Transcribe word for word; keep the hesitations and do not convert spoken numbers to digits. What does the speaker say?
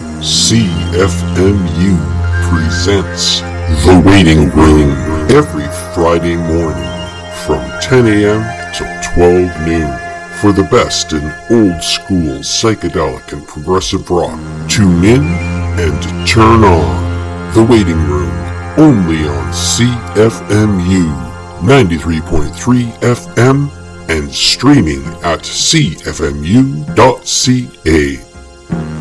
C F M U presents The Waiting Room every Friday morning from ten a.m. till twelve noon for the best in old school psychedelic and progressive rock. Tune in and turn on The Waiting Room only on C F M U ninety-three point three F M and streaming at c f m u dot c a.